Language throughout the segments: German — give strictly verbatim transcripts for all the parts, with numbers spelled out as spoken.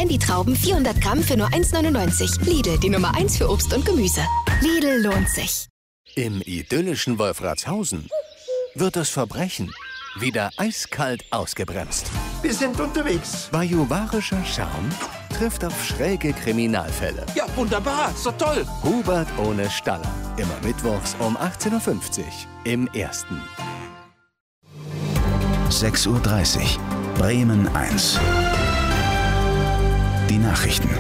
Candy-Trauben vierhundert Gramm für nur eins neunundneunzig. Lidl, die Nummer eins für Obst und Gemüse. Lidl lohnt sich. Im idyllischen Wolfratshausen wird das Verbrechen wieder eiskalt ausgebremst. Wir sind unterwegs. Bajuwarischer Charme trifft auf schräge Kriminalfälle. Ja, wunderbar. Ist doch toll. Hubert ohne Staller. Immer mittwochs um achtzehn Uhr fünfzig im Ersten. sechs Uhr dreißig. Bremen eins. Die Nachrichten.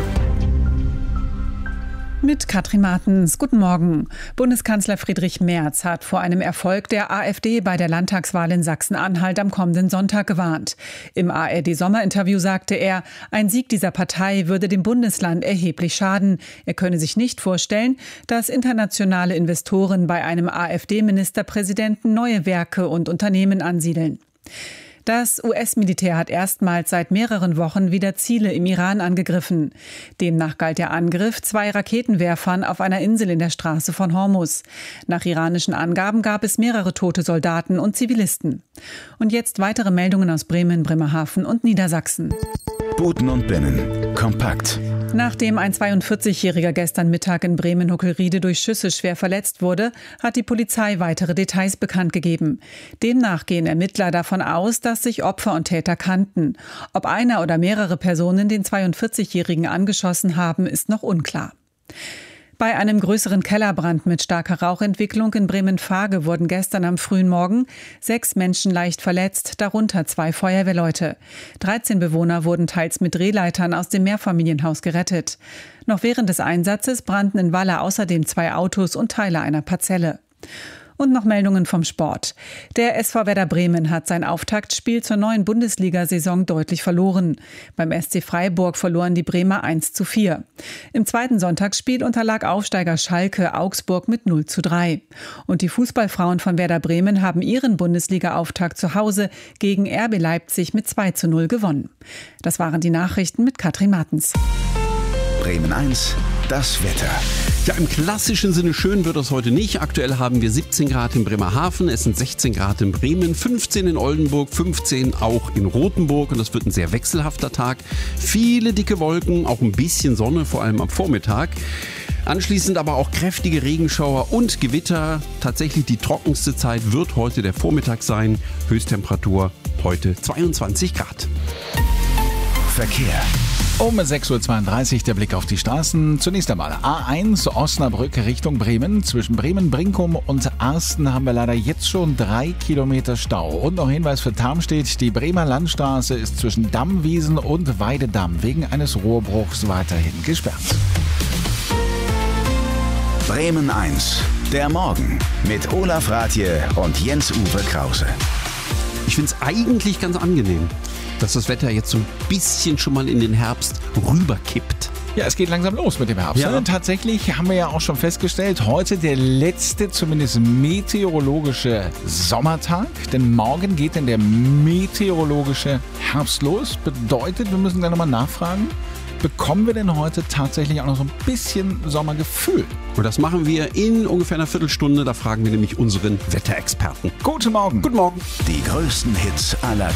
Mit Katrin Martens. Guten Morgen. Bundeskanzler Friedrich Merz hat vor einem Erfolg der AfD bei der Landtagswahl in Sachsen-Anhalt am kommenden Sonntag gewarnt. Im A R D-Sommerinterview sagte er, ein Sieg dieser Partei würde dem Bundesland erheblich schaden. Er könne sich nicht vorstellen, dass internationale Investoren bei einem AfD-Ministerpräsidenten neue Werke und Unternehmen ansiedeln. Das U S-Militär hat erstmals seit mehreren Wochen wieder Ziele im Iran angegriffen. Demnach galt der Angriff zwei Raketenwerfern auf einer Insel in der Straße von Hormuz. Nach iranischen Angaben gab es mehrere tote Soldaten und Zivilisten. Und jetzt weitere Meldungen aus Bremen, Bremerhaven und Niedersachsen. Buten und Binnen. Kompakt. Nachdem ein zweiundvierzigjähriger gestern Mittag in Bremen-Huckelriede durch Schüsse schwer verletzt wurde, hat die Polizei weitere Details bekannt gegeben. Demnach gehen Ermittler davon aus, dass sich Opfer und Täter kannten. Ob einer oder mehrere Personen den zweiundvierzigjährigen angeschossen haben, ist noch unklar. Bei einem größeren Kellerbrand mit starker Rauchentwicklung in Bremen-Fage wurden gestern am frühen Morgen sechs Menschen leicht verletzt, darunter zwei Feuerwehrleute. dreizehn Bewohner wurden teils mit Drehleitern aus dem Mehrfamilienhaus gerettet. Noch während des Einsatzes brannten in Waller außerdem zwei Autos und Teile einer Parzelle. Und noch Meldungen vom Sport. Der S V Werder Bremen hat sein Auftaktspiel zur neuen Bundesliga-Saison deutlich verloren. Beim S C Freiburg verloren die Bremer eins zu vier. Im zweiten Sonntagsspiel unterlag Aufsteiger Schalke Augsburg mit null zu drei. Und die Fußballfrauen von Werder Bremen haben ihren Bundesliga-Auftakt zu Hause gegen R B Leipzig mit zwei zu null gewonnen. Das waren die Nachrichten mit Katrin Martens. Bremen eins. Das Wetter. Ja, im klassischen Sinne schön wird es heute nicht. Aktuell haben wir siebzehn Grad in Bremerhaven, es sind sechzehn Grad in Bremen, fünfzehn in Oldenburg, fünfzehn auch in Rothenburg und das wird ein sehr wechselhafter Tag. Viele dicke Wolken, auch ein bisschen Sonne, vor allem am Vormittag. Anschließend aber auch kräftige Regenschauer und Gewitter. Tatsächlich die trockenste Zeit wird heute der Vormittag sein. Höchsttemperatur heute zweiundzwanzig Grad. Verkehr. Um sechs Uhr zweiunddreißig der Blick auf die Straßen. Zunächst einmal A eins Osnabrück Richtung Bremen. Zwischen Bremen-Brinkum und Arsten haben wir leider jetzt schon drei Kilometer Stau. Und noch Hinweis für Tarmstedt. Die Bremer Landstraße ist zwischen Dammwiesen und Weidedamm wegen eines Rohrbruchs weiterhin gesperrt. Bremen eins. Der Morgen mit Olaf Rathje und Jens-Uwe Krause. Ich finde es eigentlich ganz angenehm, dass das Wetter jetzt so ein bisschen schon mal in den Herbst rüberkippt. Ja, es geht langsam los mit dem Herbst. Ja. Tatsächlich haben wir ja auch schon festgestellt, heute der letzte, zumindest meteorologische Sommertag. Denn morgen geht dann der meteorologische Herbst los. Bedeutet, wir müssen gleich nochmal nachfragen, bekommen wir denn heute tatsächlich auch noch so ein bisschen Sommergefühl? Und das machen wir in ungefähr einer Viertelstunde. Da fragen wir nämlich unseren Wetterexperten. Guten Morgen. Guten Morgen. Die größten Hits aller